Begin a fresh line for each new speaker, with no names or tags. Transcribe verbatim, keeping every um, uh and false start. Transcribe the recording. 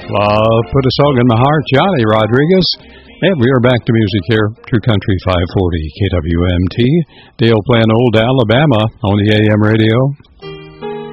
Love put a song in my heart, Johnny Rodriguez. And we are back to music here, True Country five forty K W M T. Dale playing Old Alabama on the A M radio.